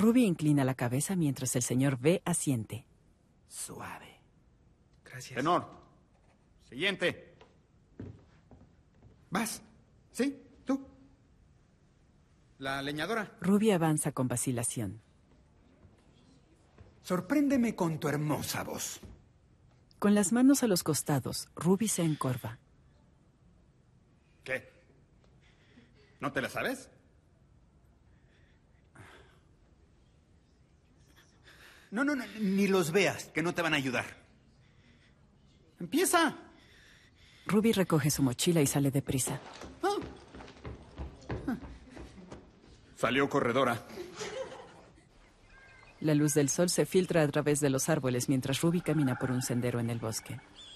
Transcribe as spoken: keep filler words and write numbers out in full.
Ruby inclina la cabeza mientras el señor B asiente. Suave. Gracias. Tenor. Siguiente. ¿Vas? ¿Sí? ¿Tú? La leñadora. Ruby avanza con vacilación. Sorpréndeme con tu hermosa voz. Con las manos a los costados, Ruby se encorva. ¿Qué? ¿No te la sabes? No, no, no, ni los veas, que no te van a ayudar. ¡Empieza! Ruby recoge su mochila y sale deprisa. Salió corredora. La luz del sol se filtra a través de los árboles mientras Ruby camina por un sendero en el bosque.